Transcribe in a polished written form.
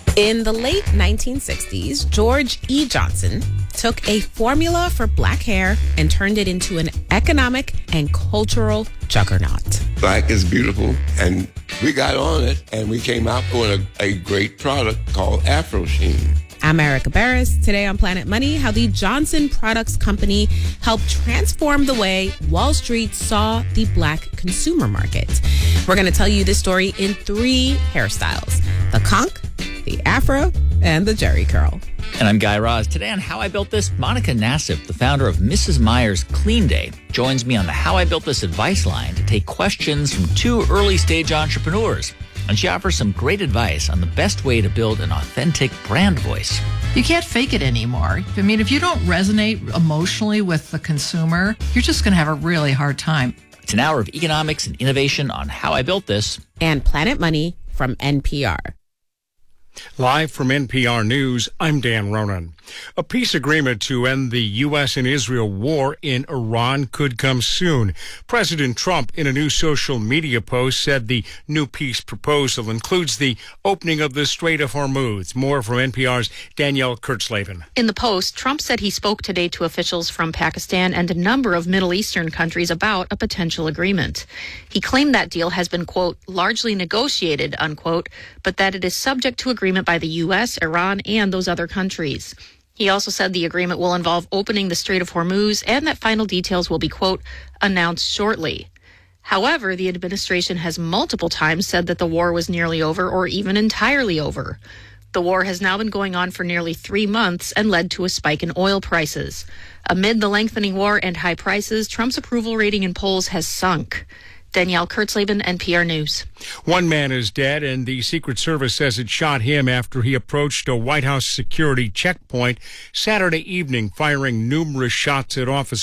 In the late 1960s, George E. Johnson took a formula for black hair and turned it into an economic and cultural juggernaut. Black is beautiful, and we got on it, and we came out with a great product called Afro Sheen. I'm Erica Barris. Today on Planet Money, how the Johnson Products Company helped transform the way Wall Street saw the black consumer market. We're going to tell you this story in 3 hairstyles: the conch, the afro, and the jerry curl. And I'm Guy Raz. Today on How I Built This, Monica Nassif, the founder of Mrs. Meyer's Clean Day, joins me on the How I Built This advice line to take questions from 2 early-stage entrepreneurs. And she offers some great advice on the best way to build an authentic brand voice. You can't fake it anymore. I mean, if you don't resonate emotionally with the consumer, you're just going to have a really hard time. It's an hour of economics and innovation on How I Built This. And Planet Money from NPR. Live from NPR News, I'm Dan Ronan. A peace agreement to end the U.S. and Israel war in Iran could come soon. President Trump, in a new social media post, said the new peace proposal includes the opening of the Strait of Hormuz. More from NPR's Danielle Kurtzleben. In the post, Trump said he spoke today to officials from Pakistan and a number of Middle Eastern countries about a potential agreement. He claimed that deal has been, quote, largely negotiated, unquote, but that it is subject to agreement by the U.S., Iran, and those other countries. He also said the agreement will involve opening the Strait of Hormuz and that final details will be, quote, announced shortly. However, the administration has multiple times said that the war was nearly over or even entirely over. The war has now been going on for nearly 3 months and led to a spike in oil prices. Amid the lengthening war and high prices, Trump's approval rating in polls has sunk. Danielle Kurtzleben, NPR News. 1 man is dead, and the Secret Service says it shot him after he approached a White House security checkpoint Saturday evening, firing numerous shots at officers.